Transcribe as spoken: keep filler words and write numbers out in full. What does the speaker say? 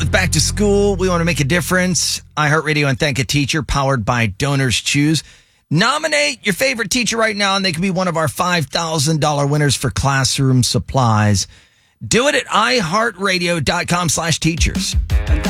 With back to school, we want to make a difference. iHeartRadio and Thank a Teacher, powered by Donors Choose. Nominate your favorite teacher right now, and they can be one of our five thousand dollars winners for classroom supplies. Do it at iHeartRadio.com slash teachers.